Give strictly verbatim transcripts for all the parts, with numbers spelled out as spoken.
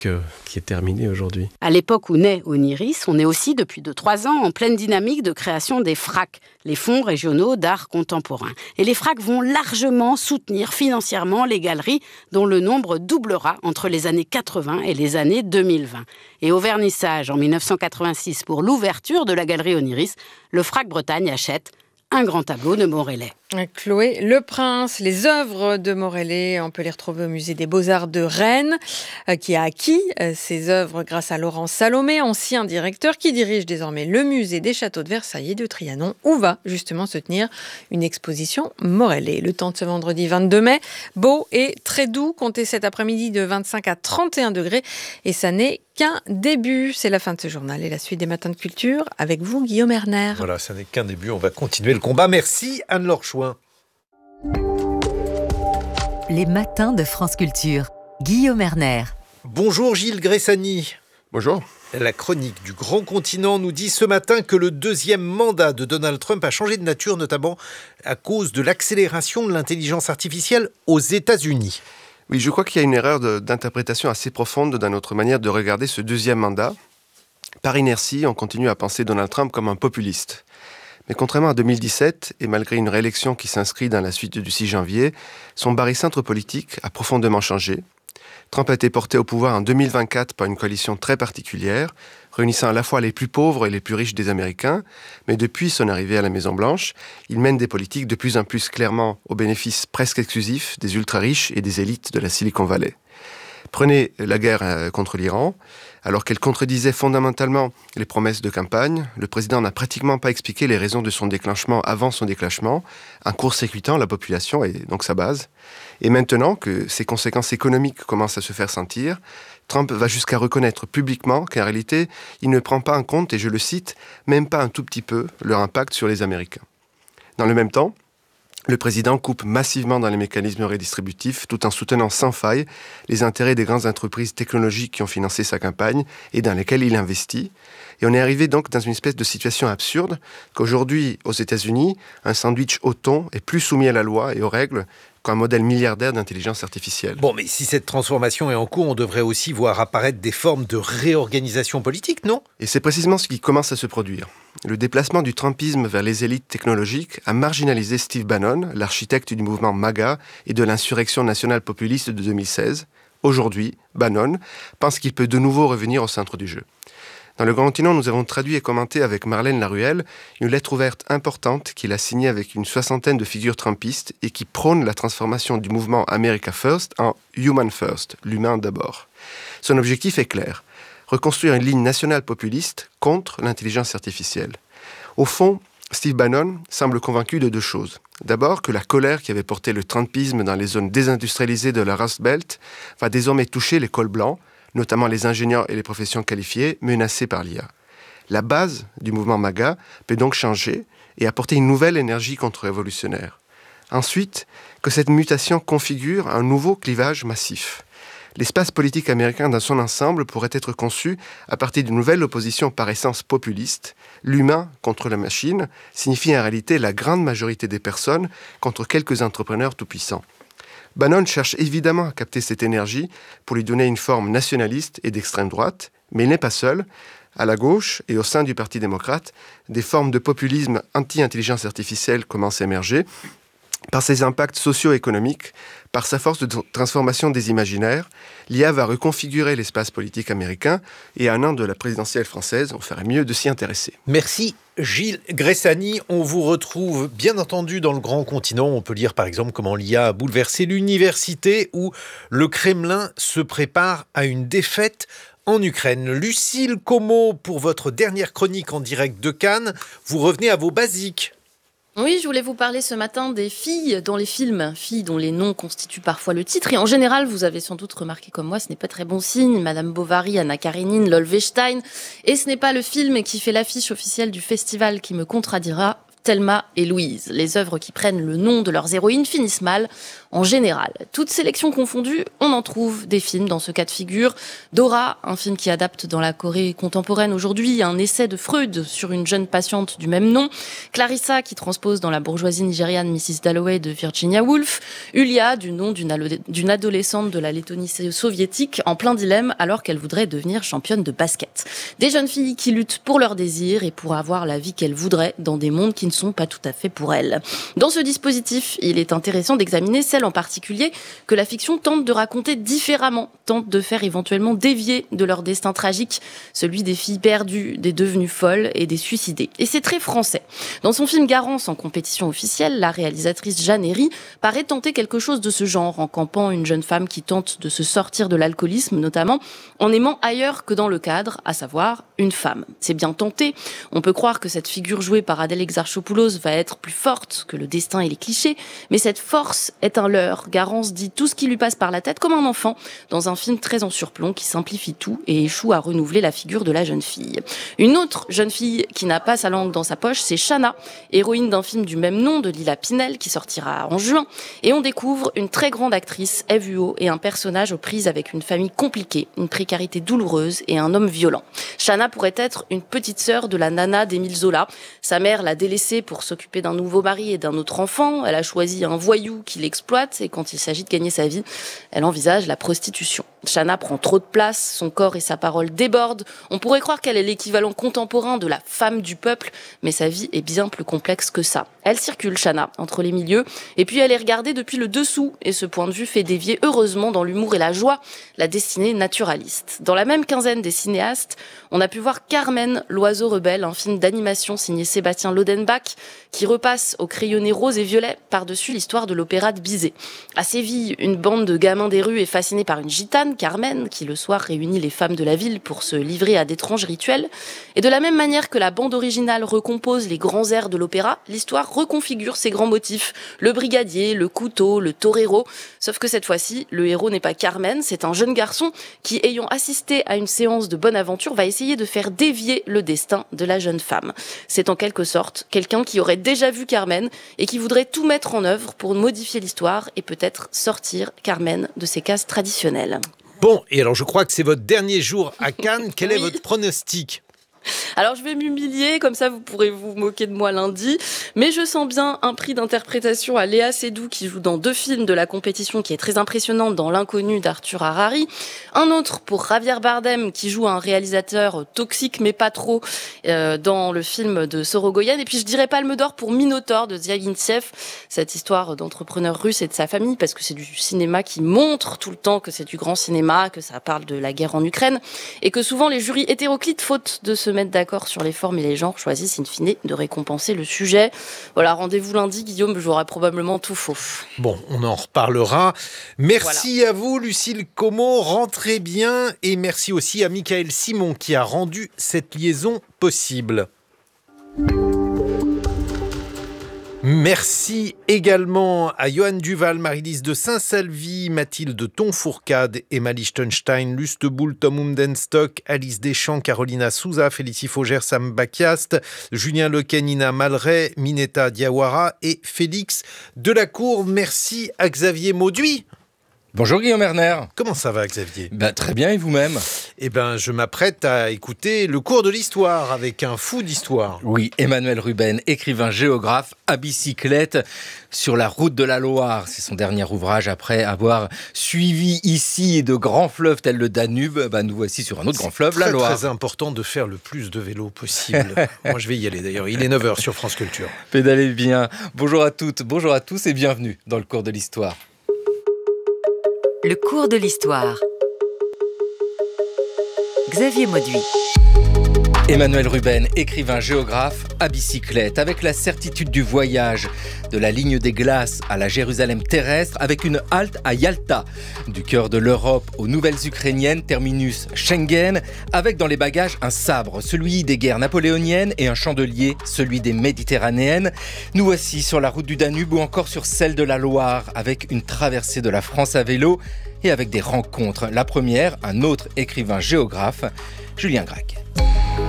qui est terminé aujourd'hui. À l'époque où naît Oniris, on est aussi depuis deux trois ans en pleine dynamique de création des F R A C, les fonds régionaux d'art contemporain. Et les F R A C vont largement soutenir financièrement les galeries dont le nombre doublera entre les années quatre-vingts et les années deux mille vingt. Et au vernissage en dix-neuf cent quatre-vingt-six pour l'ouverture de la galerie Oniris, le F R A C Bretagne achète un grand tableau de Morellet. Chloé Le Prince, les œuvres de Morellet, on peut les retrouver au musée des Beaux-Arts de Rennes, euh, qui a acquis euh, ces œuvres grâce à Laurent Salomé, ancien directeur, qui dirige désormais le musée des châteaux de Versailles et de Trianon, où va justement se tenir une exposition Morellet. Le temps de ce vendredi vingt-deux mai, beau et très doux, comptez cet après-midi de vingt-cinq à trente et un degrés, et ça n'est qu'un début. C'est la fin de ce journal et la suite des Matins de Culture avec vous, Guillaume Erner. Voilà, ça n'est qu'un début, on va continuer le combat. Merci Anne-Laure Chouin. Les Matins de France Culture. Guillaume Erner. Bonjour Gilles Gressani. Bonjour. La chronique du Grand Continent nous dit ce matin que le deuxième mandat de Donald Trump a changé de nature, notamment à cause de l'accélération de l'intelligence artificielle aux États-Unis. Oui, je crois qu'il y a une erreur de, d'interprétation assez profonde dans notre manière de regarder ce deuxième mandat. Par inertie, on continue à penser Donald Trump comme un populiste. Mais contrairement à deux mille dix-sept, et malgré une réélection qui s'inscrit dans la suite du six janvier, son barycentre politique a profondément changé. Trump a été porté au pouvoir en deux mille vingt-quatre par une coalition très particulière, réunissant à la fois les plus pauvres et les plus riches des Américains. Mais depuis son arrivée à la Maison-Blanche, il mène des politiques de plus en plus clairement au bénéfice presque exclusif des ultra-riches et des élites de la Silicon Valley. Prenez la guerre contre l'Iran. Alors qu'elle contredisait fondamentalement les promesses de campagne, le président n'a pratiquement pas expliqué les raisons de son déclenchement avant son déclenchement, en court-circuitant la population et donc sa base. Et maintenant que ses conséquences économiques commencent à se faire sentir, Trump va jusqu'à reconnaître publiquement qu'en réalité, il ne prend pas en compte, et je le cite, même pas un tout petit peu, leur impact sur les Américains. Dans le même temps, le président coupe massivement dans les mécanismes redistributifs tout en soutenant sans faille les intérêts des grandes entreprises technologiques qui ont financé sa campagne et dans lesquelles il investit. Et on est arrivé donc dans une espèce de situation absurde qu'aujourd'hui, aux États-Unis, un sandwich au thon est plus soumis à la loi et aux règles qu'un modèle milliardaire d'intelligence artificielle. Bon, mais si cette transformation est en cours, on devrait aussi voir apparaître des formes de réorganisation politique, non ? Et c'est précisément ce qui commence à se produire. Le déplacement du Trumpisme vers les élites technologiques a marginalisé Steve Bannon, l'architecte du mouvement MAGA et de l'insurrection nationale populiste de deux mille seize. Aujourd'hui, Bannon pense qu'il peut de nouveau revenir au centre du jeu. Dans le Grand Continent, nous avons traduit et commenté avec Marlène Laruelle une lettre ouverte importante qu'il a signée avec une soixantaine de figures trumpistes et qui prône la transformation du mouvement America First en Human First, l'humain d'abord. Son objectif est clair, reconstruire une ligne nationale populiste contre l'intelligence artificielle. Au fond, Steve Bannon semble convaincu de deux choses. D'abord, que la colère qui avait porté le trumpisme dans les zones désindustrialisées de la Rust Belt va désormais toucher les cols blancs, notamment les ingénieurs et les professions qualifiées menacées par l'I A. La base du mouvement MAGA peut donc changer et apporter une nouvelle énergie contre-révolutionnaire. Ensuite, que cette mutation configure un nouveau clivage massif. L'espace politique américain dans son ensemble pourrait être conçu à partir d'une nouvelle opposition par essence populiste. L'humain contre la machine signifie en réalité la grande majorité des personnes contre quelques entrepreneurs tout-puissants. Bannon cherche évidemment à capter cette énergie pour lui donner une forme nationaliste et d'extrême droite, mais il n'est pas seul. À la gauche et au sein du Parti démocrate, des formes de populisme anti-intelligence artificielle commencent à émerger par ses impacts socio-économiques, par sa force de transformation des imaginaires. L'I A va reconfigurer l'espace politique américain et à un an de la présidentielle française, on ferait mieux de s'y intéresser. Merci Gilles Gressani. On vous retrouve bien entendu dans le Grand Continent. On peut lire par exemple comment l'I A a bouleversé l'université où le Kremlin se prépare à une défaite en Ukraine. Lucille Como, pour votre dernière chronique en direct de Cannes, vous revenez à vos basiques. Oui, je voulais vous parler ce matin des filles dans les films, filles dont les noms constituent parfois le titre. Et en général, vous avez sans doute remarqué comme moi, ce n'est pas très bon signe. Madame Bovary, Anna Karénine, Lolvestein. Et ce n'est pas le film qui fait l'affiche officielle du festival qui me contradira. Thelma et Louise. Les œuvres qui prennent le nom de leurs héroïnes finissent mal. en général. Toutes sélections confondues, on en trouve des films dans ce cas de figure. Dora, un film qui adapte dans la Corée contemporaine aujourd'hui un essai de Freud sur une jeune patiente du même nom. Clarissa, qui transpose dans la bourgeoisie nigériane missus Dalloway de Virginia Woolf. Ulia, du nom d'une, alo- d'une adolescente de la Lettonie soviétique en plein dilemme alors qu'elle voudrait devenir championne de basket. Des jeunes filles qui luttent pour leurs désirs et pour avoir la vie qu'elles voudraient dans des mondes qui ne sont pas tout à fait pour elles. Dans ce dispositif, il est intéressant d'examiner celles en particulier que la fiction tente de raconter différemment, tente de faire éventuellement dévier de leur destin tragique, celui des filles perdues, des devenues folles et des suicidées. Et c'est très français. Dans son film Garance en compétition officielle, la réalisatrice Jeanne Herry paraît tenter quelque chose de ce genre en campant une jeune femme qui tente de se sortir de l'alcoolisme, notamment en aimant ailleurs que dans le cadre, à savoir une femme. C'est bien tenté. On peut croire que cette figure jouée par Adèle Exarchopoulos va être plus forte que le destin et les clichés, mais cette force est un leurre. Garance dit tout ce qui lui passe par la tête comme un enfant, dans un film très en surplomb qui simplifie tout et échoue à renouveler la figure de la jeune fille. Une autre jeune fille qui n'a pas sa langue dans sa poche, c'est Shanna, héroïne d'un film du même nom de Lila Pinel qui sortira en juin, et on découvre une très grande actrice, Eve Huot, et un personnage aux prises avec une famille compliquée, une précarité douloureuse et un homme violent. Shanna pourrait être une petite sœur de la nana d'Émile Zola. Sa mère l'a délaissée pour s'occuper d'un nouveau mari et d'un autre enfant. Elle a choisi un voyou qui l'exploite et quand il s'agit de gagner sa vie, elle envisage la prostitution. Shanna prend trop de place, son corps et sa parole débordent. On pourrait croire qu'elle est l'équivalent contemporain de la femme du peuple, mais sa vie est bien plus complexe que ça. Elle circule, Shanna, entre les milieux, et puis elle est regardée depuis le dessous, et ce point de vue fait dévier heureusement dans l'humour et la joie la destinée naturaliste. Dans la même quinzaine des cinéastes, on a pu voir Carmen, l'oiseau rebelle, un film d'animation signé Sébastien Lodenbach, qui repasse au crayonné rose et violet par-dessus l'histoire de l'opéra de Bizet. À Séville, une bande de gamins des rues est fascinée par une gitane, Carmen, qui le soir réunit les femmes de la ville pour se livrer à d'étranges rituels. Et de la même manière que la bande originale recompose les grands airs de l'opéra, l'histoire reconfigure ses grands motifs, le brigadier, le couteau, le torero. Sauf que cette fois-ci, le héros n'est pas Carmen, c'est un jeune garçon qui, ayant assisté à une séance de bonne aventure, va essayer de faire dévier le destin de la jeune femme. C'est en quelque sorte quelqu'un qui aurait déjà vu Carmen et qui voudrait tout mettre en œuvre pour modifier l'histoire et peut-être sortir Carmen de ses cases traditionnelles. Bon, et alors je crois que c'est votre dernier jour à Cannes. Quel oui. est votre pronostic ? Alors je vais m'humilier, comme ça vous pourrez vous moquer de moi lundi, mais je sens bien un prix d'interprétation à Léa Seydoux qui joue dans deux films de la compétition qui est très impressionnante dans L'Inconnu d'Arthur Harari, un autre pour Javier Bardem qui joue un réalisateur toxique mais pas trop euh, dans le film de Sorogoyen, et puis je dirais Palme d'Or pour Minotaure de Ziagintsev, cette histoire d'entrepreneur russe et de sa famille, parce que c'est du cinéma qui montre tout le temps que c'est du grand cinéma, que ça parle de la guerre en Ukraine, et que souvent les jurys hétéroclites, faute de se mettre d'accord sur les formes et les genres, choisissent in fine de récompenser le sujet. Voilà, rendez-vous lundi, Guillaume, j'aurai probablement tout faux. Bon, on en reparlera. Merci voilà. à vous, Lucille Como, rentrez bien, et merci aussi à Michael Simon qui a rendu cette liaison possible. Merci également à Johan Duval, Marie-Lise de Saint-Salvi, Mathilde Tonfourcade, Emma Lichtenstein, Luste Boul, Tom Umdenstock, Alice Deschamps, Carolina Souza, Félicie Faugère, Sam Bakiast, Julien Lequet, Nina Malray, Mineta Diawara et Félix Delacour. Merci à Xavier Mauduit. Bonjour Guillaume Erner. Comment ça va, Xavier ? Ben, très bien, et vous-même ? Eh ben, je m'apprête à écouter le cours de l'histoire avec un fou d'histoire. Oui, Emmanuel Ruben, écrivain géographe à bicyclette sur la route de la Loire. C'est son dernier ouvrage après avoir suivi ici de grands fleuves tels le Danube. Ben, nous voici sur un autre C'est grand fleuve, très, la Loire. C'est très important de faire le plus de vélo possible. Moi, je vais y aller d'ailleurs. Il est neuf heures sur France Culture. Pédalez bien. Bonjour à toutes, bonjour à tous et bienvenue dans le cours de l'histoire. Le cours de l'histoire. Xavier Mauduit. Emmanuel Ruben, écrivain géographe à bicyclette, avec la certitude du voyage, de la ligne des glaces à la Jérusalem terrestre, avec une halte à Yalta, du cœur de l'Europe aux nouvelles ukrainiennes, terminus Schengen, avec dans les bagages un sabre, celui des guerres napoléoniennes, et un chandelier, celui des méditerranéennes. Nous voici sur la route du Danube ou encore sur celle de la Loire, avec une traversée de la France à vélo et avec des rencontres. La première, un autre écrivain géographe, Julien Gracq.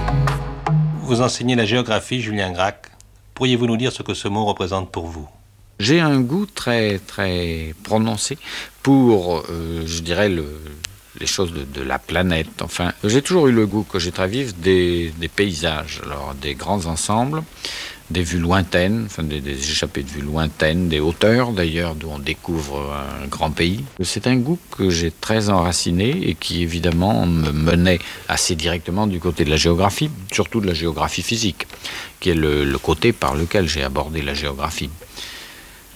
Vous enseignez la géographie, Julien Gracq. Pourriez-vous nous dire ce que ce mot représente pour vous ? J'ai un goût très, très prononcé pour, euh, je dirais, le, les choses de, de la planète. Enfin, j'ai toujours eu le goût, quand j'ai très vif, des, des paysages, alors des grands ensembles, des vues lointaines, enfin des, des échappées de vues lointaines, des hauteurs d'ailleurs, d'où on découvre un grand pays. C'est un goût que j'ai très enraciné et qui évidemment me menait assez directement du côté de la géographie, surtout de la géographie physique, qui est le, le côté par lequel j'ai abordé la géographie.